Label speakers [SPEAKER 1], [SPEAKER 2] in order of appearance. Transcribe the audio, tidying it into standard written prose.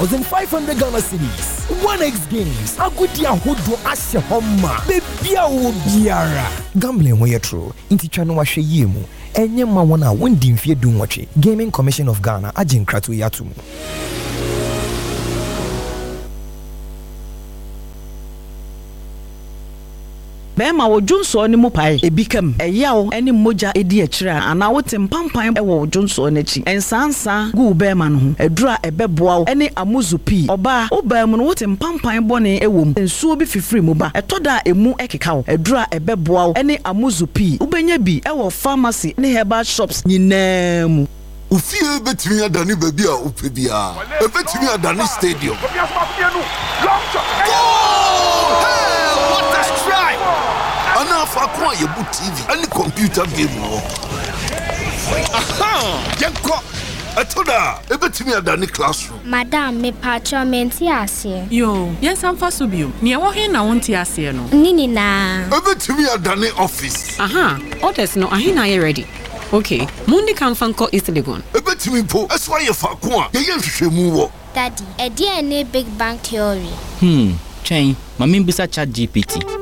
[SPEAKER 1] 1,500 Ghana cedis. 1x games. Agudi ahodo asye homa. Bebia wo biara. Gambling ho yetro. Inti chano wa hwe yemu. Enye ma wona wondi mfie dunwache. Gaming Commission of Ghana agin kratu yatumu.
[SPEAKER 2] Bema wo Junso ni mupai ebikam eyawo eni moja edi akira ana wote mpampan ewo Junso n'echi ensansa gu bema no ho edura ebeboa eni amuzupi oba obam no wote mpampan bone ewom ensuo bi fifiri mu ba etoda emu ekeka edura ebeboa eni amuzupi ubenya bi ewo pharmacy ne herbal shops nyinam
[SPEAKER 3] Ufie betimi adani baby a upebia ebetimi adani stadium Ana fa kwa yebu TV any computer game wo. Aha! Yenko atoda ebetimi adani classroom.
[SPEAKER 4] Madam me patcho menti ase.
[SPEAKER 5] Yo, yes am fa so bio. Ne wo he na wonti ase no.
[SPEAKER 4] Nini na.
[SPEAKER 3] Ebetimi adani office.
[SPEAKER 6] Aha, orders no ahina ye ready. Okay, Mundi kan fanko East Legon.
[SPEAKER 3] Ebetimi po eso ye fa kwa ye hwehwemu wo.
[SPEAKER 4] Daddy, e dey na big bang theory.
[SPEAKER 7] Chain, mami bisa chat GPT.